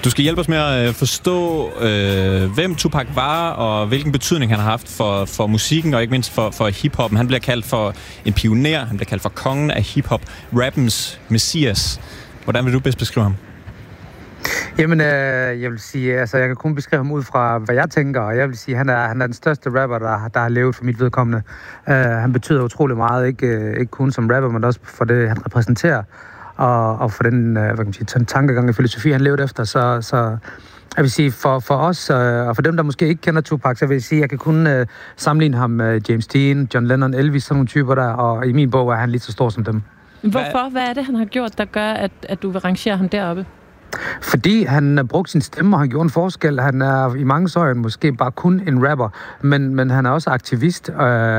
Du skal hjælpe os med at forstå, hvem Tupac var, og hvilken betydning han har haft for musikken, og ikke mindst for hiphoppen. Han bliver kaldt for en pioner, han bliver kaldt for kongen af hiphop, rappens messias. Hvordan vil du bedst beskrive ham? Jamen, jeg vil sige, altså jeg kan kun beskrive ham ud fra, hvad jeg tænker, og jeg vil sige, han er den største rapper, der har levet for mit vedkommende. Han betyder utrolig meget, ikke kun som rapper, men også for det, han repræsenterer, og for den, hvad kan man sige, tankegang og filosofi, han levede efter. Så jeg vil sige, for os, og for dem, der måske ikke kender Tupac, så vil jeg sige, jeg kan kun sammenligne ham med James Dean, John Lennon, Elvis, sådan nogle typer der, og i min bog er han lige så stor som dem. Hvorfor? Hvad er det, han har gjort, der gør, at du vil rangere ham deroppe? Fordi han brugte sin stemme, og han gjorde en forskel. Han er i mange øjne måske bare kun en rapper, men han er også aktivist.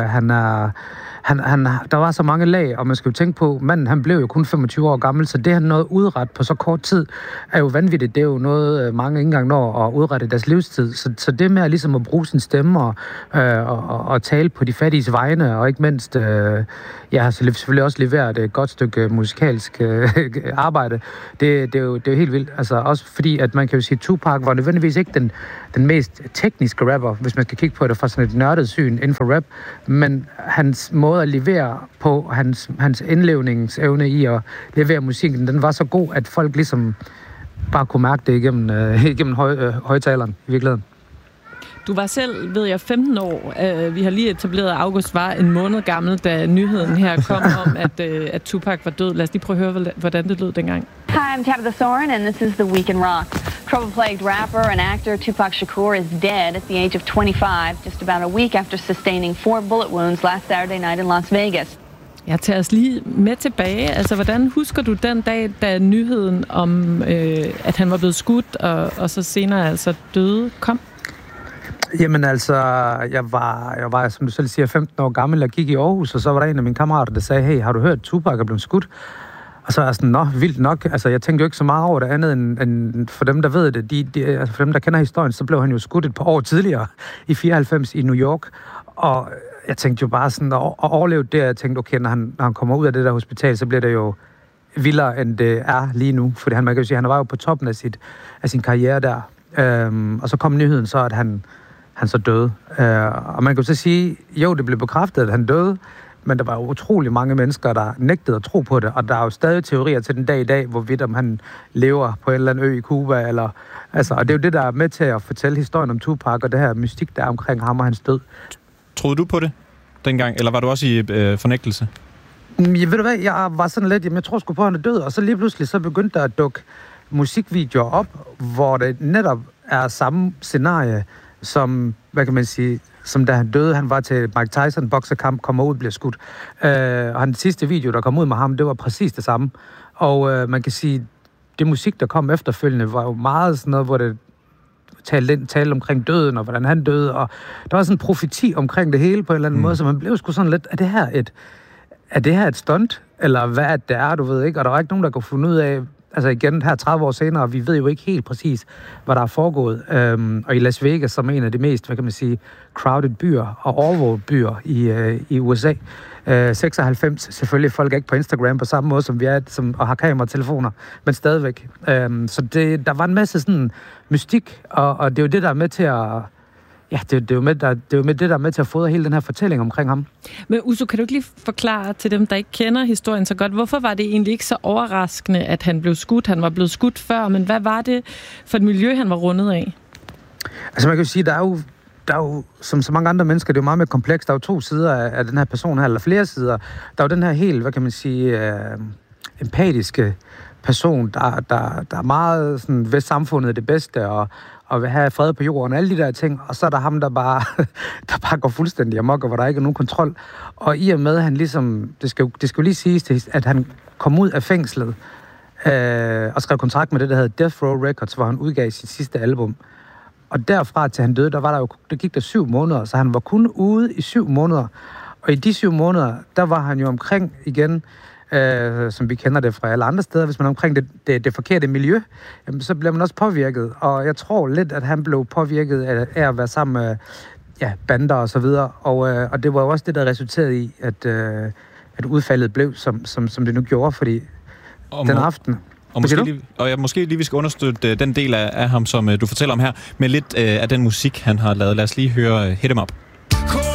Der var så mange lag, og man skal jo tænke på, manden han blev jo kun 25 år gammel, så det han nåede udret på så kort tid, er jo vanvittigt. Det er jo noget, mange ikke engang når at udrette deres livstid. Så det med ligesom at bruge sin stemme og tale på de fattiges vegne, og ikke mindst, jeg har selvfølgelig også leveret et godt stykke musikalsk arbejde. Det er jo helt vildt. Altså også fordi, at man kan jo sige, at Tupac var nødvendigvis ikke den mest tekniske rapper, hvis man skal kigge på det fra sådan et nørdet syn inden for rap, men hans måde at levere på, hans indlevningsevne i at levere musikken, den var så god, at folk ligesom bare kunne mærke det igennem højtaleren i virkeligheden. Du var selv, ved jeg, 15 år. Vi har lige etableret, at August var en måned gammel, da nyheden her kom om, at Tupac var død. Lad os lige prøve at høre, hvordan det lød dengang. Hi, I'm Tabitha Soren, and this is The Week in Rock. Trouble-plagued rapper and actor Tupac Shakur is dead at the age of 25, just about a week after sustaining 4 bullet wounds last Saturday night in Las Vegas. Jeg tager os lige med tilbage. Altså, hvordan husker du den dag, da nyheden om, at han var blevet skudt, og så senere altså døde, kom? Jamen altså, jeg var, som du selv siger, 15 år gammel. Jeg gik i Aarhus, og så var der en af mine kammerater, der sagde, hey, har du hørt, Tupac er blevet skudt? Og så er jeg sådan, vildt nok. Altså, jeg tænkte jo ikke så meget over det andet, end for dem, der ved det. Altså, for dem, der kender historien, så blev han jo skudt et par år tidligere, i 94 i New York. Og jeg tænkte jo bare sådan, at overleve det, jeg tænkte, okay, når han kommer ud af det der hospital, så bliver det jo vildere, end det er lige nu. Fordi man kan jo sige, han var jo på toppen af sin karriere der. Og så kom nyheden så, at han så døde. Og man kan jo så sige, jo, det blev bekræftet, at han døde, men der var jo utrolig mange mennesker, der nægtede at tro på det, og der er jo stadig teorier til den dag i dag, hvorvidt om han lever på en eller anden ø i Cuba, eller, altså, og det er jo det, der er med til at fortælle historien om Tupac, og det her mystik, der er omkring ham og hans død. Troede du på det dengang, eller var du også i fornægtelse? Ved du hvad, jeg var sådan lidt, jeg tror sgu på, at han er død, og så lige pludselig så begyndte der at dukke musikvideoer op, hvor det netop er samme scenarie, som, hvad kan man sige, som da han døde, han var til Mike Tyson boksekamp, kommer ud og bliver skudt. Og den sidste video, der kom ud med ham, det var præcis det samme. Og man kan sige, det musik, der kom efterfølgende, var jo meget sådan noget, hvor det talte omkring døden, og hvordan han døde, og der var sådan en profeti omkring det hele på en eller anden måde, så man blev sgu sådan lidt, er det her et stunt? Eller hvad det er, du ved ikke? Og der var ikke nogen, der kunne finde ud af, altså igen her 30 år senere, vi ved jo ikke helt præcis, hvad der er foregået. Og i Las Vegas, som er en af de mest, hvad kan man sige, crowded byer og overvåget byer i USA. 96, selvfølgelig folk er ikke på Instagram på samme måde, som vi er, og har kameratelefoner, men stadigvæk. Så der var en masse sådan mystik, og det er jo det, der er med til at... Ja, det er jo med det, der er med til at fodre hele den her fortælling omkring ham. Men Uso, kan du ikke lige forklare til dem, der ikke kender historien så godt, hvorfor var det egentlig ikke så overraskende, at han blev skudt? Han var blevet skudt før, men hvad var det for et miljø, han var rundet af? Altså man kan jo sige, der er jo som så mange andre mennesker, det er jo meget mere komplekst. Der er jo 2 sider af den her person her, eller flere sider. Der er jo den her helt, hvad kan man sige, empatiske person, der er meget sådan, ved samfundet det bedste, og vil have fred på jorden, alle de der ting, og så er der ham, der bare går fuldstændig amok, og hvor der ikke er nogen kontrol. Og i og med, han ligesom, det skal jo lige siges, at han kom ud af fængslet, og skrev kontrakt med det, der hedder Death Row Records, hvor han udgav sit sidste album. Og derfra til han døde, der gik der 7 måneder, så han var kun ude i 7 måneder. Og i de 7 måneder, der var han jo omkring igen, som vi kender det fra alle andre steder. Hvis man er omkring det forkerte miljø, jamen, så bliver man også påvirket. Og jeg tror lidt, at han blev påvirket af at være sammen med bander og så videre. Og det var jo også det, der resulterede i, at udfaldet blev, som det nu gjorde, fordi den aften... Og måske lige vi skal understøtte den del af ham, som du fortæller om her, med lidt af den musik, han har lavet. Lad os lige høre Hit 'Em Up.